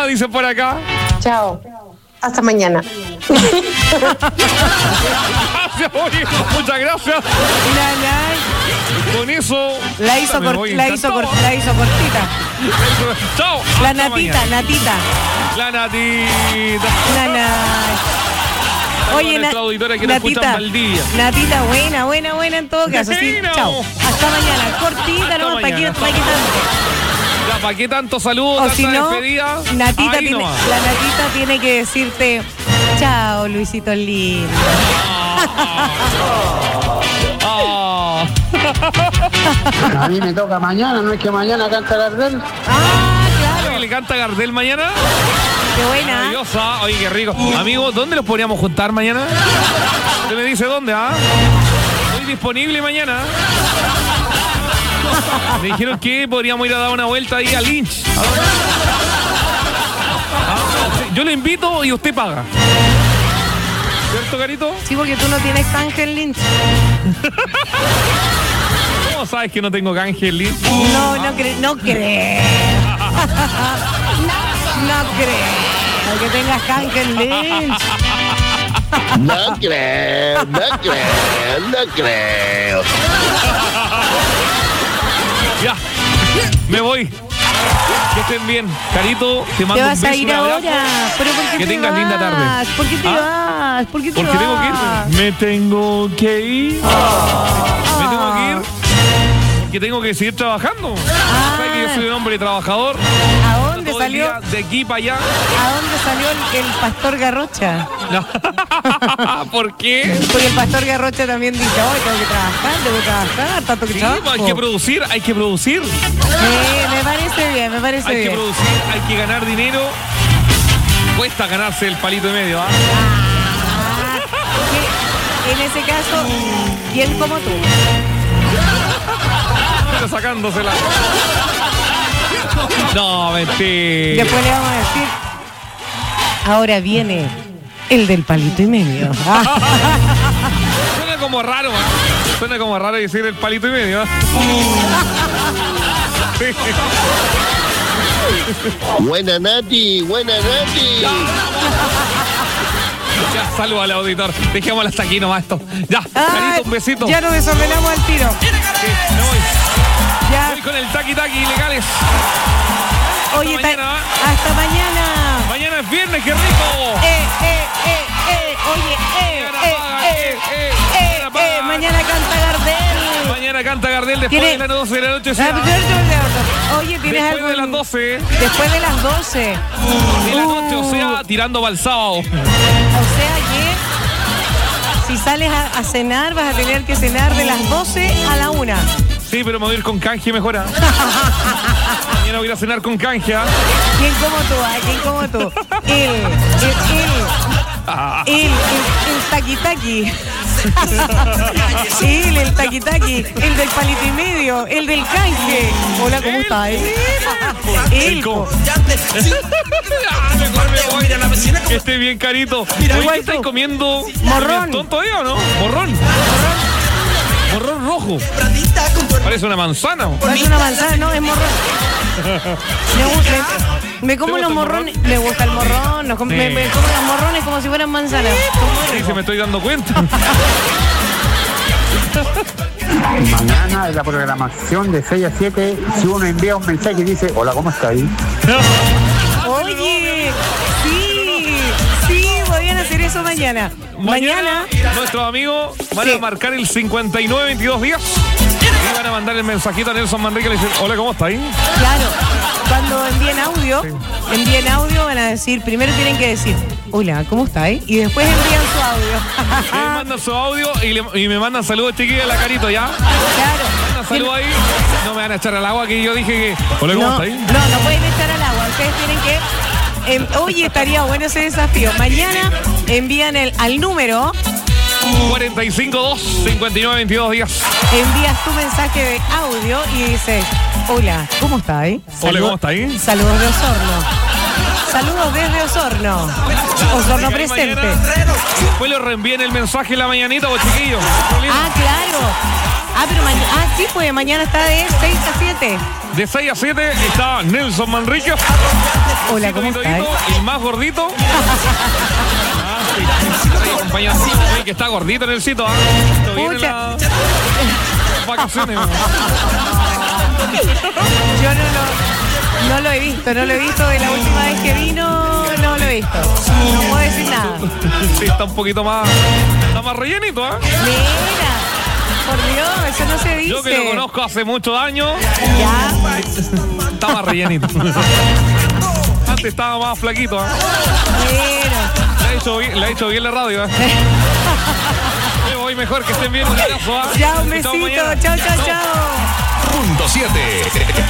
nomás, dicen por acá. Chao. Hasta mañana. Gracias, oye, muchas gracias. Con eso. La hizo cortita. Chao. La natita. La natita. Oye, auditora que Natita, Natita, buena en todo caso. Sí, chao. Hasta mañana. Cortita, no, ¿para qué tanto? Ya, ¿para qué tanto saludo, o tanta si no, despedida? la Natita tiene que decirte chao, Luisito lindo. A mí me toca mañana, no es que mañana canta Gardel. Claro. ¿Le canta Gardel mañana? Qué buena. Maravillosa. Oye, qué rico. Amigos, ¿dónde los podríamos juntar mañana? ¿Usted me dice dónde, Estoy disponible mañana. Me dijeron que podríamos ir a dar una vuelta ahí a Lynch. Yo le invito y usted paga. ¿Cierto, Carito? Sí, porque tú no tienes canje en Lynch. ¿Cómo sabes que no tengo canje en Lynch? No creo. No creo que tengas canje en Lynch. No creo. Ya, me voy. Que estén bien. Carito, te mando ¿Te un vas beso, a ir un abrazo. ahora? ¿Pero por qué Que te tengas vas? linda tarde. ¿Por qué te vas? ¿Por qué te Porque vas? tengo que ir. Me tengo que ir. Me tengo que ir. Porque tengo que seguir trabajando. ¿Sabes que yo soy un hombre trabajador? ¿A dónde Todo el salió? día de aquí para allá. ¿A dónde salió el pastor Garrocha? No. ¿Por qué? Porque el pastor Garrocha también dice, hoy tengo que trabajar, tanto que Sí, trabajo. hay que producir. Me parece bien. Hay que producir, hay que ganar dinero. Cuesta ganarse el palito y medio, En ese caso, bien como tú. Pero sacándosela. No, mentira. Después le vamos a decir, ahora viene el del palito y medio. Suena como raro, Suena como raro decir el palito y medio, Sí. Buena Nati. Ya, saluda al auditor. Dejémoslo hasta aquí nomás esto. Ya, Carito, un besito. Ya nos desordenamos al tiro. Sí, me voy. Ya. Voy con el taqui-taqui ilegales. Oye, mañana. hasta mañana. Mañana es viernes, qué rico. Mañana canta Gardel. Mañana canta Gardel después de las 12 de la noche. Oye, ¿tienes después algo? de las 12. Después de las 12. De la noche, o sea, tirando para el sábado. O sea que si sales a cenar, vas a tener que cenar de las 12 a la 1. Sí, pero me voy a ir con canje mejor. Mañana voy a ir a cenar con canje. ¿Quién como tú? El taqui-taqui. El taqui-taqui. El del palito y medio. El del canje. Hola, ¿cómo estás? Que esté bien, Carito. Oye, ¿qué estáis comiendo? Morrón. ¿Tonto todavía o no? Morrón rojo. Parece una manzana. No es una manzana, no, es morrón. Me como los morrones. Me gusta el morrón. Me como los morrones como si fueran manzanas. Sí, se me estoy dando cuenta. Mañana en la programación de 6 a 7, si uno envía un mensaje y dice, hola, ¿cómo está ahí? Oye, sí, podrían hacer eso mañana. Mañana nuestros amigos van a marcar el 592210 y van a mandar el mensajito a Nelson Manrique y le dicen, hola, ¿cómo está ahí? Claro, cuando envíen audio van a decir, primero tienen que decir, hola, ¿cómo está ahí? Y después envían su audio. Me mandan su audio y me mandan saludos, chiquillos, a la Carito, ¿ya? Claro. Mandan saludos ahí. No me van a echar al agua, que yo dije que, hola, ¿cómo está ahí? No pueden echar al agua. Ustedes tienen que... Oye, estaría bueno ese desafío. Mañana envían al número 452-592210. Envías tu mensaje de audio y dices, hola, ¿cómo está ahí? Hola, ¿cómo está ahí? Saludos de Osorno. Saludos desde Osorno. Osorno presente. Después lo reenvíen el mensaje en la mañanita, vos chiquillos. Ah, claro. Pero mañana. Sí, pues mañana está de 6 a 7. De 6 a 7 está Nelson Manríquez. Hola, ¿cómo estás? El más gordito. Compañero, que está gordito en el sitio. Viene las vacaciones. Yo no lo he visto de la última vez que vino, no lo he visto. No puedo decir nada. Sí, está un poquito más. Está más rellenito, ¿eh? Mira, por Dios, eso no se dice. Yo que lo conozco hace muchos años. Ya. Está más rellenito. Antes estaba más flaquito, ¿eh? Mira. Le ha hecho bien la radio, ¿eh? Voy mejor, que estén bien. Un abrazo, ¿eh? Ya, un besito. Chao. Punto 7.